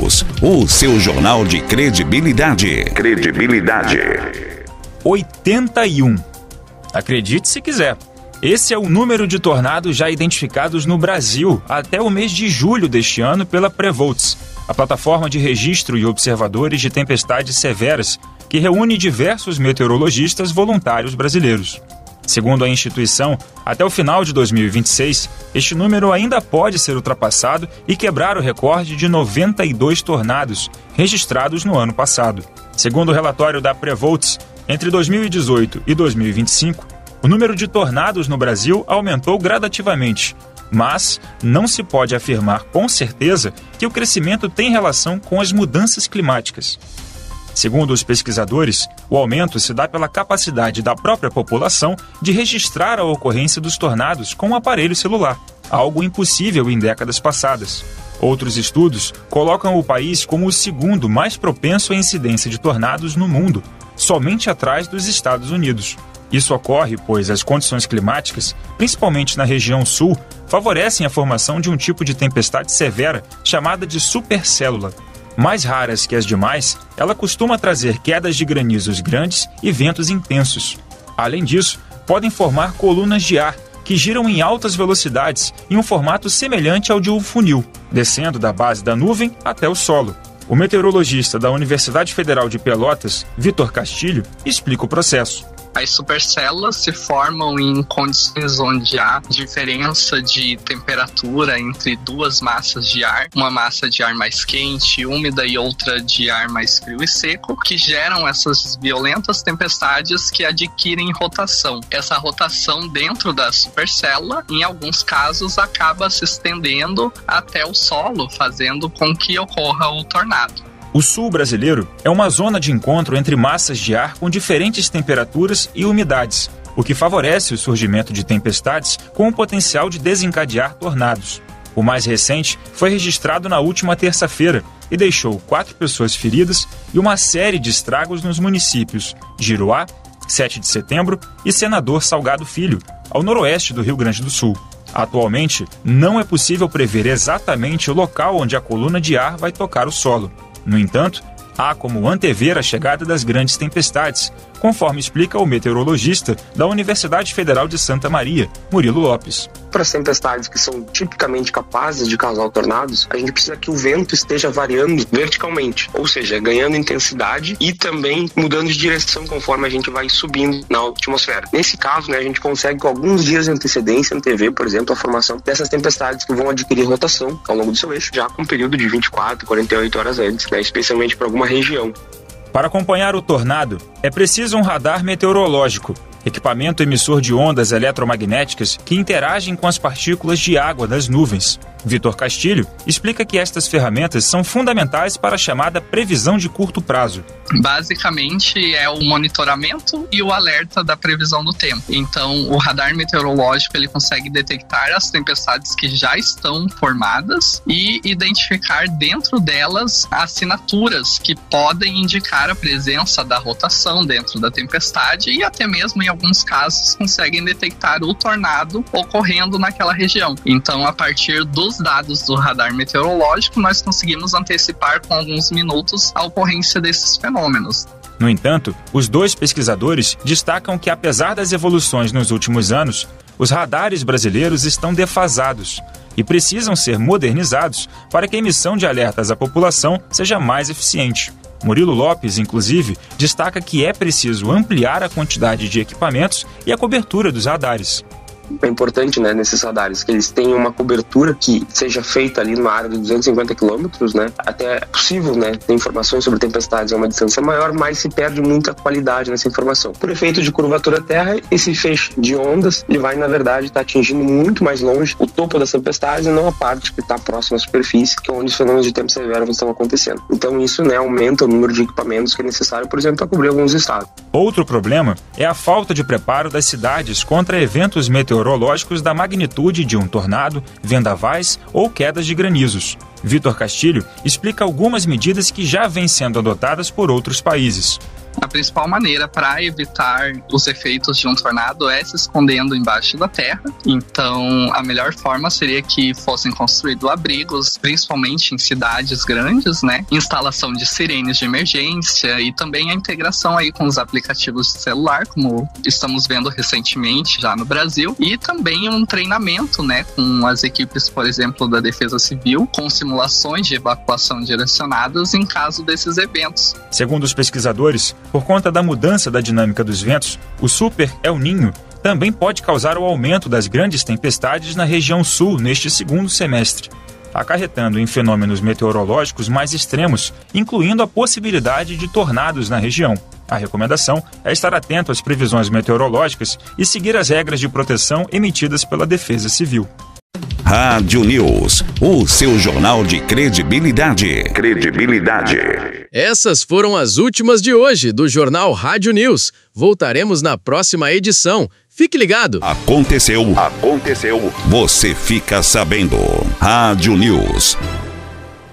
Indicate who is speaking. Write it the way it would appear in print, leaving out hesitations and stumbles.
Speaker 1: News, o seu jornal de credibilidade.
Speaker 2: 81. Acredite se quiser. Esse é o número de tornados já identificados no Brasil até o mês de julho deste ano pela Prevolts, a plataforma de registro e observadores de tempestades severas que reúne diversos meteorologistas voluntários brasileiros. Segundo a instituição, até o final de 2026, este número ainda pode ser ultrapassado e quebrar o recorde de 92 tornados registrados no ano passado. Segundo o relatório da Prevolts, entre 2018 e 2025, o número de tornados no Brasil aumentou gradativamente, mas não se pode afirmar com certeza que o crescimento tem relação com as mudanças climáticas. Segundo os pesquisadores, o aumento se dá pela capacidade da própria população de registrar a ocorrência dos tornados com um aparelho celular, algo impossível em décadas passadas. Outros estudos colocam o país como o segundo mais propenso à incidência de tornados no mundo, somente atrás dos Estados Unidos. Isso ocorre pois as condições climáticas, principalmente na região sul, favorecem a formação de um tipo de tempestade severa chamada de supercélula. Mais raras que as demais, ela costuma trazer quedas de granizos grandes e ventos intensos. Além disso, podem formar colunas de ar que giram em altas velocidades em um formato semelhante ao de um funil, descendo da base da nuvem até o solo. O meteorologista da Universidade Federal de Pelotas, Vitor Castilho, explica o processo.
Speaker 3: As supercélulas se formam em condições onde há diferença de temperatura entre duas massas de ar, uma massa de ar mais quente, úmida e outra de ar mais frio e seco, que geram essas violentas tempestades que adquirem rotação. Essa rotação dentro da supercélula, em alguns casos, acaba se estendendo até o solo, fazendo com que ocorra o tornado.
Speaker 2: O sul brasileiro é uma zona de encontro entre massas de ar com diferentes temperaturas e umidades, o que favorece o surgimento de tempestades com o potencial de desencadear tornados. O mais recente foi registrado na última terça-feira e deixou 4 pessoas feridas e uma série de estragos nos municípios de Iruá, 7 de Setembro e Senador Salgado Filho, ao noroeste do Rio Grande do Sul. Atualmente, não é possível prever exatamente o local onde a coluna de ar vai tocar o solo. No entanto, há como antever a chegada das grandes tempestades, conforme explica o meteorologista da Universidade Federal de Santa Maria, Murilo Lopes.
Speaker 4: Para as tempestades que são tipicamente capazes de causar tornados, a gente precisa que o vento esteja variando verticalmente, ou seja, ganhando intensidade e também mudando de direção conforme a gente vai subindo na atmosfera. Nesse caso, a gente consegue com alguns dias de antecedência antever, por exemplo, a formação dessas tempestades que vão adquirir rotação ao longo do seu eixo, já com um período de 24, 48 horas antes, especialmente para alguma região.
Speaker 2: Para acompanhar o tornado, é preciso um radar meteorológico, equipamento emissor de ondas eletromagnéticas que interagem com as partículas de água das nuvens. Vitor Castilho explica que estas ferramentas são fundamentais para a chamada previsão de curto prazo.
Speaker 3: Basicamente é o monitoramento e o alerta da previsão do tempo. Então o radar meteorológico ele consegue detectar as tempestades que já estão formadas e identificar dentro delas assinaturas que podem indicar a presença da rotação dentro da tempestade e até mesmo em alguns casos conseguem detectar o tornado ocorrendo naquela região. Então a partir dos dados do radar meteorológico, nós conseguimos antecipar com alguns minutos a ocorrência desses fenômenos.
Speaker 2: No entanto, os dois pesquisadores destacam que, apesar das evoluções nos últimos anos, os radares brasileiros estão defasados e precisam ser modernizados para que a emissão de alertas à população seja mais eficiente. Murilo Lopes, inclusive, destaca que é preciso ampliar a quantidade de equipamentos e a cobertura dos radares.
Speaker 4: É importante, nesses radares, que eles tenham uma cobertura que seja feita ali numa área de 250 quilômetros, Até é possível, ter informações sobre tempestades a uma distância maior, mas se perde muita qualidade nessa informação. Por efeito de curvatura terra, esse feixe de ondas, ele vai, na verdade, estar atingindo muito mais longe o topo das tempestades e não a parte que está próxima à superfície, que é onde os fenômenos de tempo severo estão acontecendo. Então isso, aumenta o número de equipamentos que é necessário, por exemplo, para cobrir alguns estados.
Speaker 2: Outro problema é a falta de preparo das cidades contra eventos meteorológicos da magnitude de um tornado, vendavais ou quedas de granizos. Vitor Castilho explica algumas medidas que já vêm sendo adotadas por outros países.
Speaker 3: A principal maneira para evitar os efeitos de um tornado é se escondendo embaixo da terra. Então, a melhor forma seria que fossem construídos abrigos, principalmente em cidades grandes, né? Instalação de sirenes de emergência e também a integração aí com os aplicativos de celular, como estamos vendo recentemente já no Brasil, e também um treinamento, né, com as equipes, por exemplo, da Defesa Civil, com simulações de evacuação direcionadas em caso desses eventos.
Speaker 2: Segundo os pesquisadores, por conta da mudança da dinâmica dos ventos, o Super El Niño também pode causar o aumento das grandes tempestades na região sul neste segundo semestre, acarretando em fenômenos meteorológicos mais extremos, incluindo a possibilidade de tornados na região. A recomendação é estar atento às previsões meteorológicas e seguir as regras de proteção emitidas pela Defesa Civil.
Speaker 1: Rádio News, o seu jornal de credibilidade.
Speaker 5: Essas foram as últimas de hoje do Jornal Rádio News. Voltaremos na próxima edição. Fique ligado.
Speaker 1: Aconteceu. Você fica sabendo. Rádio News.